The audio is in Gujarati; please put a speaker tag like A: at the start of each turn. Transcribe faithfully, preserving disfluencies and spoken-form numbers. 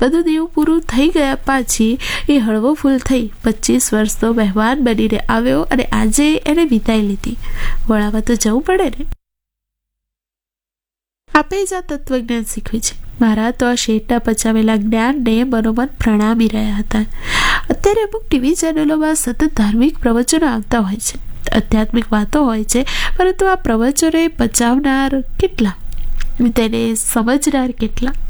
A: બધું દેવું પૂરું થઈ ગયા પછી એ હળવો ફૂલ થઈ પચીસ વર્ષનો મહેમાન બનીને આવ્યો અને આજે એને વિદાય લીધી. વળામાં તો જવું પડે ને. આપે જ આ તત્વજ્ઞાન શીખ્યું છે. મારા તો આ શેઠના પચાવેલા જ્ઞાનને મનોમન પ્રણામી રહ્યા હતા. અત્યારે અમુક ટીવી ચેનલોમાં સતત ધાર્મિક પ્રવચનો આવતા હોય છે, આધ્યાત્મિક વાતો હોય છે, પરંતુ આ પ્રવચનો પચાવનાર કેટલા, તેને સમજનાર કેટલા?